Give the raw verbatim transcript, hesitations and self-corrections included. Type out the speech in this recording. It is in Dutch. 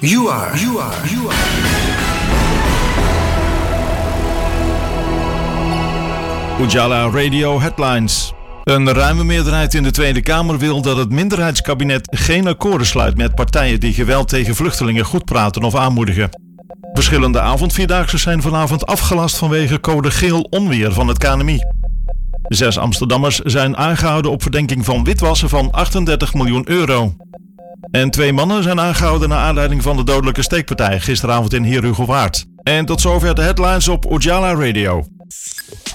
You are, you are, you are. Ujala Radio Headlines. Een ruime meerderheid in de Tweede Kamer wil dat het minderheidskabinet geen akkoorden sluit met partijen die geweld tegen vluchtelingen goedpraten of aanmoedigen. Verschillende avondvierdaagse zijn vanavond afgelast vanwege code geel onweer van het K N M I. Zes Amsterdammers zijn aangehouden op verdenking van witwassen van achtendertig miljoen euro. En twee mannen zijn aangehouden naar aanleiding van de dodelijke steekpartij gisteravond in Heerhugowaard. En tot zover de headlines op Ujala Radio.